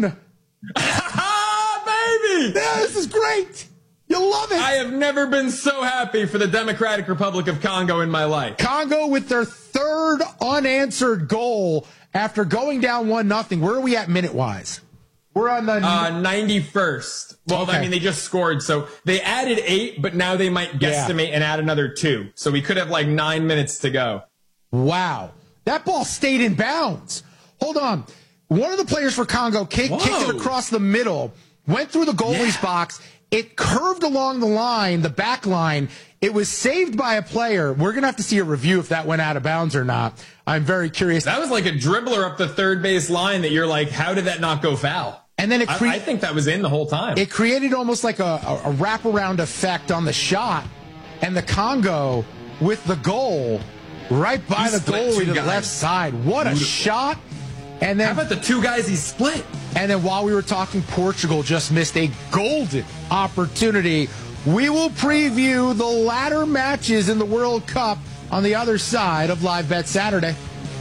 Baby!
Yeah, this is great. You'll love it.
I have never been so happy for the Democratic Republic of Congo in my life.
Congo with their 3rd unanswered goal after going down 1-0. Where are we at minute-wise? We're on the
91st. Well, okay. I mean, they just scored, so they added 8, but now they might guesstimate and add another 2. So we could have like 9 minutes to go.
Wow. That ball stayed in bounds. Hold on. One of the players for Congo kicked it across the middle, went through the goalie's box. It curved along the line, the back line. It was saved by a player. We're going to have to see a review if that went out of bounds or not. I'm very curious.
That was like a dribbler up the third base line that you're like, how did that not go foul?
And then
I think that was in the whole time.
It created almost like a wraparound effect on the shot. And the Congo with the goal right by the goalie to the left side. What a shot. And then,
how about the 2 guys he split?
And then while we were talking, Portugal just missed a golden opportunity. We will preview the latter matches in the World Cup on the other side of Live Bet Saturday.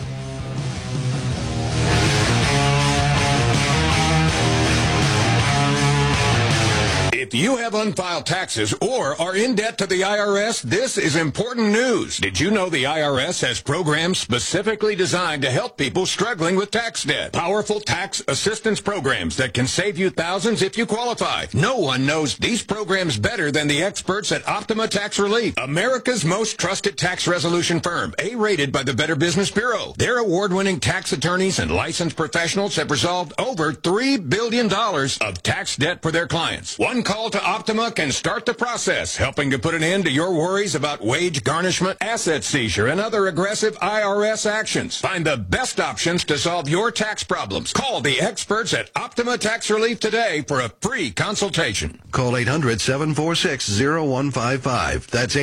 If you have unfiled taxes or are in debt to the IRS, this is important news. Did you know the IRS has programs specifically designed to help people struggling with tax debt? Powerful tax assistance programs that can save you thousands if you qualify. No one knows these programs better than the experts at Optima Tax Relief, America's most trusted tax resolution firm, A-rated by the Better Business Bureau. Their award-winning tax attorneys and licensed professionals have resolved over $3 billion of tax debt for their clients. One call to Optima can start the process, helping to put an end to your worries about wage garnishment, asset seizure, and other aggressive IRS actions. Find the best options to solve your tax problems. Call the experts at Optima Tax Relief today for a free consultation.
Call 800-746-0155. That's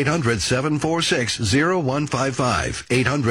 800-746-0155.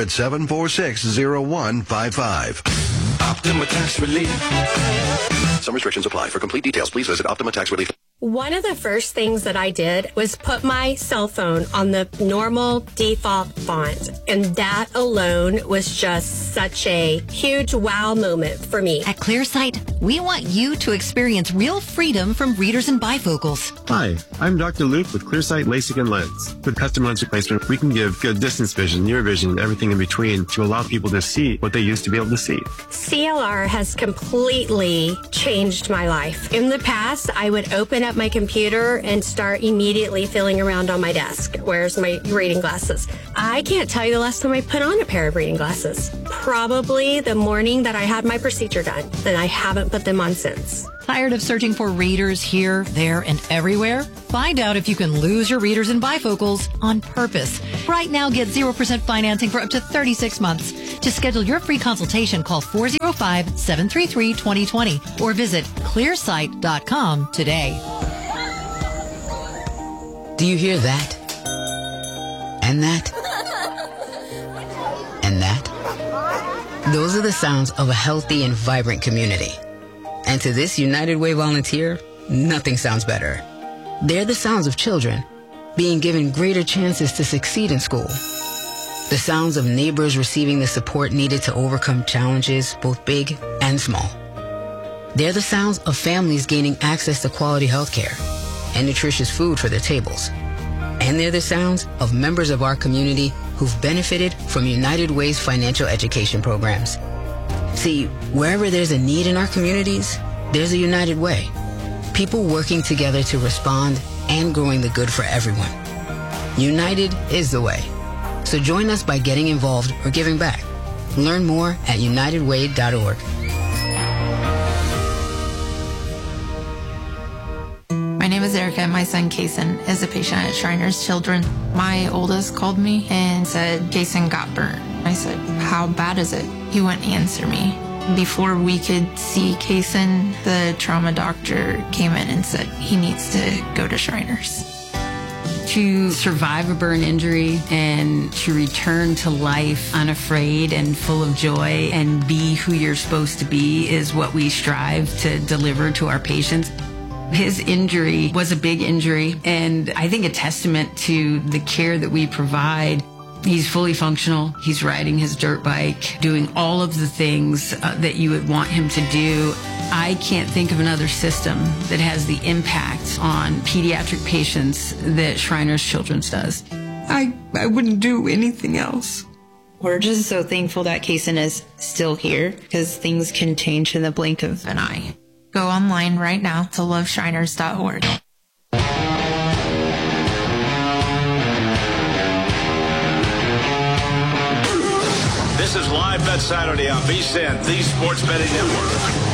800-746-0155.
Optima Tax Relief.
Some restrictions apply. For complete details, please visit Optima Tax Relief.
One of the first things that I did was put my cell phone on the normal default font. And that alone was just such a huge wow moment for me.
At ClearSight, we want you to experience real freedom from readers and bifocals.
Hi, I'm Dr. Luke with Clearsight LASIK and Lens. With custom lens replacement, we can give good distance vision, near vision, and everything in between to allow people to see what they used to be able to see.
CLR has completely changed my life. In the past, I would open up my computer and start immediately feeling around on my desk. Where's my reading glasses? I can't tell you the last time I put on a pair of reading glasses. Probably the morning that I had my procedure done, and I haven't put them on since.
Tired of searching for readers here, there, and everywhere? Find out if you can lose your readers and bifocals on purpose. Right now, get 0% financing for up to 36 months. To schedule your free consultation, call 405-733-2020 or visit clearsight.com today.
Do you hear that? And that? And that? Those are the sounds of a healthy and vibrant community. And to this United Way volunteer, nothing sounds better. They're the sounds of children being given greater chances to succeed in school. The sounds of neighbors receiving the support needed to overcome challenges, both big and small. They're the sounds of families gaining access to quality health care and nutritious food for their tables. And they're the sounds of members of our community who've benefited from United Way's financial education programs. See, wherever there's a need in our communities, there's a United Way. People working together to respond and growing the good for everyone. United is the way. So join us by getting involved or giving back. Learn more at unitedway.org.
My name is Erica, and my son, Kason, is a patient at Shriners Children. My oldest called me and said, Kason got burnt. I said, how bad is it? He wouldn't answer me. Before we could see Kason, the trauma doctor came in and said he needs to go to Shriners.
To survive a burn injury and to return to life unafraid and full of joy and be who you're supposed to be is what we strive to deliver to our patients. His injury was a big injury, and I think a testament to the care that we provide. He's fully functional. He's riding his dirt bike, doing all of the things that you would want him to do. I can't think of another system that has the impact on pediatric patients that Shriners Children's does.
I wouldn't do anything else. We're just so thankful that Kason is still here, because things can change in the blink of an eye. Go online right now to loveshriners.org.
This is Live Bet Saturday on VSiN, the Sports Betting Network.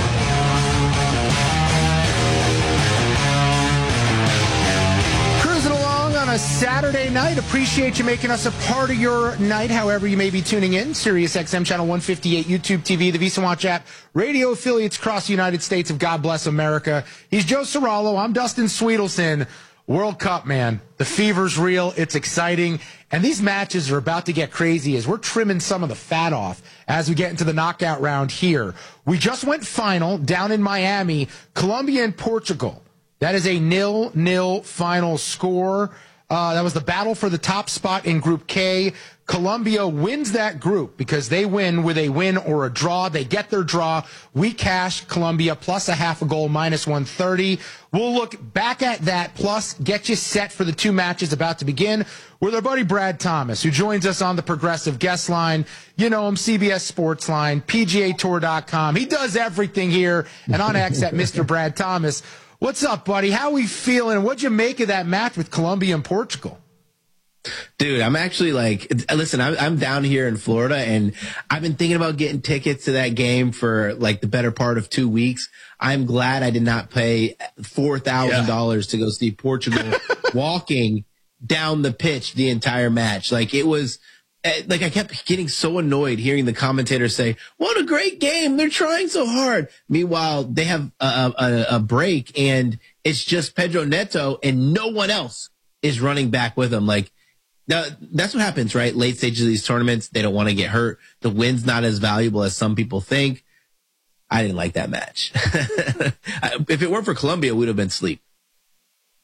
Cruising along on a Saturday night. Appreciate you making us a part of your night, however you may be tuning in. Sirius XM Channel 158, YouTube TV, the VSiN Watch app, radio affiliates across the United States of God Bless America. He's Joe Serralo. I'm Dustin Sweetelson. World Cup, man. The fever's real. It's exciting. And these matches are about to get crazy as we're trimming some of the fat off as we get into the knockout round here. We just went final down in Miami, Colombia and Portugal. That is a 0-0 final score. That was the battle for the top spot in Group K. Colombia wins that group because they win with a win or a draw. They get their draw. We cash Colombia plus a half a goal, minus 130. We'll look back at that, plus get you set for the two matches about to begin with our buddy Brad Thomas, who joins us on the Progressive Guest Line. You know him, CBS Sports Line, PGAtour.com. He does everything here, and on X at Mr. Brad Thomas. What's up, buddy? How we feeling? What'd you make of that match with Colombia and Portugal?
Dude, I'm actually listen, I'm down here in Florida, and I've been thinking about getting tickets to that game for like the better part of 2 weeks. I'm glad I did not pay $4,000 to go see Portugal walking down the pitch the entire match. Like, it was like, I kept getting so annoyed hearing the commentators say, what a great game. They're trying so hard. Meanwhile, they have a break, and it's just Pedro Neto and no one else is running back with them. Like, now, that's what happens, right? Late stages of these tournaments, they don't want to get hurt. The win's not as valuable as some people think. I didn't like that match. If it weren't for Colombia, we'd have been asleep.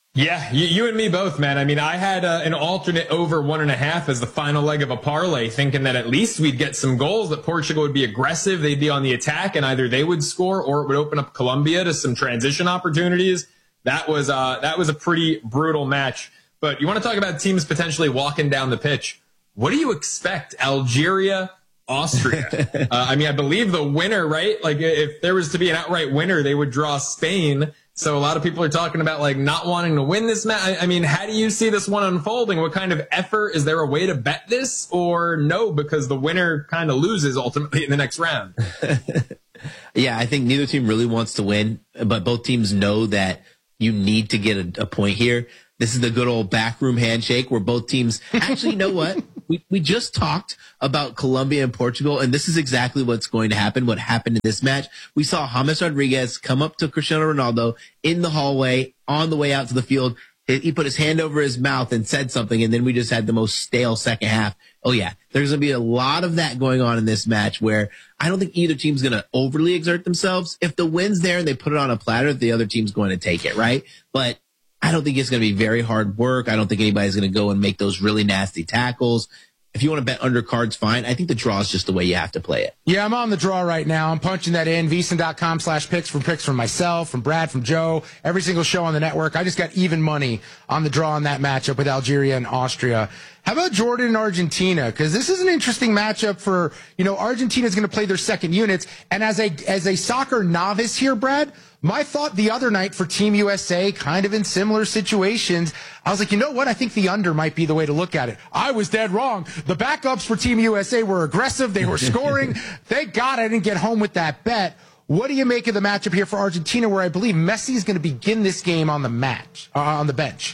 Yeah, you and me both, man. I mean, I had an alternate over 1.5 as the final leg of a parlay, thinking that at least we'd get some goals, that Portugal would be aggressive, they'd be on the attack, and either they would score or it would open up Colombia to some transition opportunities. That was a pretty brutal match. But you want to talk about teams potentially walking down the pitch. What do you expect? Algeria, Austria. I mean, I believe the winner, right? Like, if there was to be an outright winner, they would draw Spain. So a lot of people are talking about like not wanting to win this match. I mean, how do you see this one unfolding? What kind of effort? Is there a way to bet this or no? Because the winner kind of loses ultimately in the next round.
Yeah, I think neither team really wants to win, but both teams know that you need to get a point here. This is the good old backroom handshake where both teams actually, you know what? We just talked about Colombia and Portugal, and this is exactly what's going to happen. What happened in this match? We saw James Rodriguez come up to Cristiano Ronaldo in the hallway on the way out to the field. He put his hand over his mouth and said something, and then we just had the most stale second half. Oh, yeah, there's going to be a lot of that going on in this match where I don't think either team's going to overly exert themselves. If the win's there and they put it on a platter, the other team's going to take it, right? But I don't think it's going to be very hard work. I don't think anybody's going to go and make those really nasty tackles. If you want to bet undercards, fine. I think the draw is just the way you have to play it.
Yeah, I'm on the draw right now. I'm punching that in. VSiN.com/picks for picks from myself, from Brad, from Joe, every single show on the network. I just got even money on the draw on that matchup with Algeria and Austria. How about Jordan and Argentina? Because this is an interesting matchup for, Argentina is going to play their second units. And as a soccer novice here, Brad, my thought the other night for Team USA, kind of in similar situations, I was like, you know what? I think the under might be the way to look at it. I was dead wrong. The backups for Team USA were aggressive. They were scoring. Thank God I didn't get home with that bet. What do you make of the matchup here for Argentina, where I believe Messi is going to begin this game on the bench?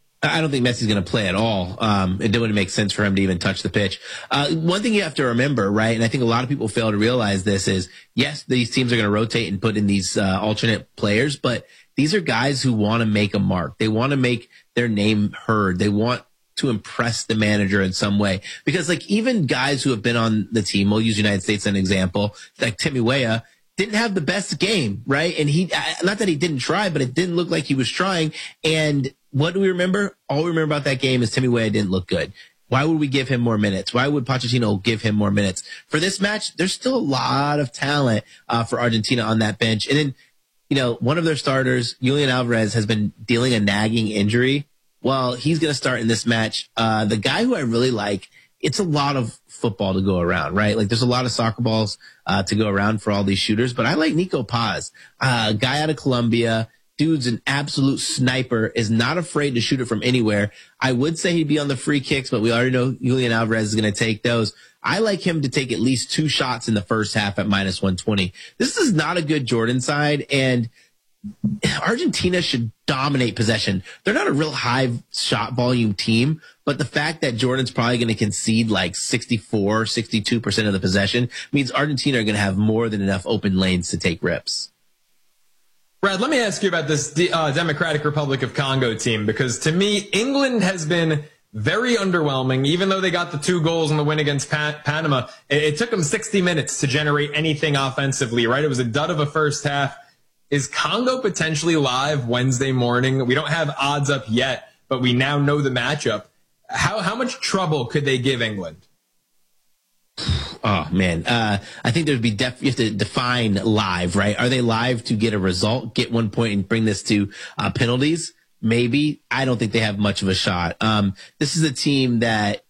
I don't think Messi's going to play at all. It wouldn't make sense for him to even touch the pitch. One thing you have to remember, right, and I think a lot of people fail to realize this is, yes, these teams are going to rotate and put in these alternate players, but these are guys who want to make a mark. They want to make their name heard. They want to impress the manager in some way. Because, like, even guys who have been on the team, we'll use United States as an example, like Timmy Weah, didn't have the best game, right? And he, not that he didn't try, but it didn't look like he was trying. And what do we remember? All we remember about that game is Timmy Weah didn't look good. Why would we give him more minutes? Why would Pochettino give him more minutes? For this match, there's still a lot of talent for Argentina on that bench. And then, one of their starters, Julian Alvarez, has been dealing a nagging injury. Well, he's going to start in this match. The guy who I really like, it's a lot of football to go around, right? Like, there's a lot of soccer balls to go around for all these shooters, but I like Nico Paz, a guy out of Colombia. Dude's an absolute sniper, is not afraid to shoot it from anywhere. I would say he'd be on the free kicks, but we already know Julian Alvarez is going to take those. I like him to take at least 2 shots in the first half at -120. This is not a good Jordan side, and Argentina should dominate possession. They're not a real high shot volume team, but the fact that Jordan's probably going to concede like 64, 62% of the possession means Argentina are going to have more than enough open lanes to take rips.
Brad, let me ask you about this Democratic Republic of Congo team, because to me, England has been very underwhelming. Even though they got the 2 goals in the win against Panama, it took them 60 minutes to generate anything offensively, right? It was a dud of a first half. Is Congo potentially live Wednesday morning? We don't have odds up yet, but we now know the matchup. How much trouble could they give England?
Oh, man. I think there'd be you have to define live, right? Are they live to get a result, get 1 point, and bring this to penalties? Maybe. I don't think they have much of a shot. This is a team that,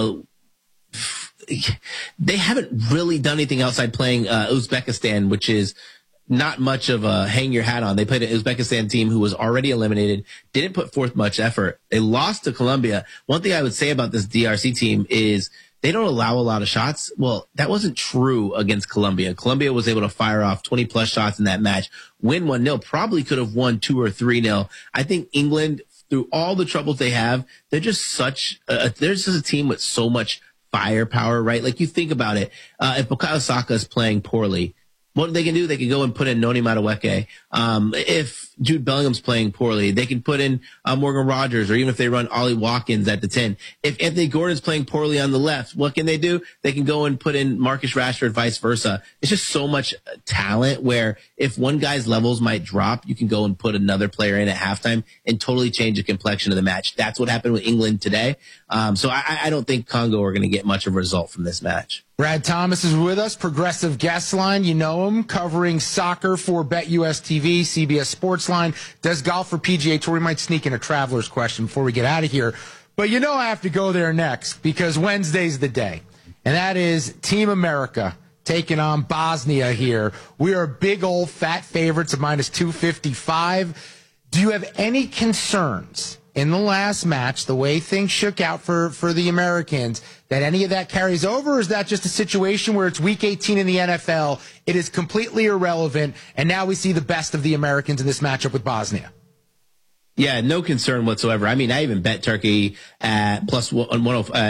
they haven't really done anything outside playing Uzbekistan, which is not much of a hang your hat on. They played an Uzbekistan team who was already eliminated, didn't put forth much effort. They lost to Colombia. One thing I would say about this DRC team is they don't allow a lot of shots. Well, that wasn't true against Colombia. Colombia was able to fire off 20-plus shots in that match, win 1-0, probably could have won 2 or 3-0. I think England, through all the troubles they have, they're just there's just a team with so much firepower, right? Like, you think about it. If Bukayo Saka is playing poorly, What they can do, they can go and put in Noni Madueke. If Jude Bellingham's playing poorly, they can put in Morgan Rogers, or even if they run Ollie Watkins at the 10. If Anthony Gordon's playing poorly on the left, what can they do? They can go and put in Marcus Rashford, vice versa. It's just so much talent where if one guy's levels might drop, you can go and put another player in at halftime and totally change the complexion of the match. That's what happened with England today. So I don't think Congo are going to get much of a result from this match.
Brad Thomas is with us, Progressive Guest Line. You know him, covering soccer for BetUS TV, CBS Sportsline, does golf for PGA Tour. We might sneak in a traveler's question before we get out of here. But you know I have to go there next because Wednesday's the day. And that is Team America taking on Bosnia here. We are big old fat favorites of minus 255. Do you have any concerns in the last match, the way things shook out for the Americans, that any of that carries over, or is that just a situation where it's week 18 in the NFL, it is completely irrelevant, and now we see the best of the Americans in this matchup with Bosnia?
Yeah, no concern whatsoever. I mean, I even bet Turkey at plus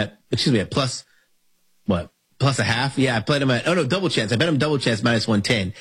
a half. Yeah, I played them double chance. I bet them double chance minus 110.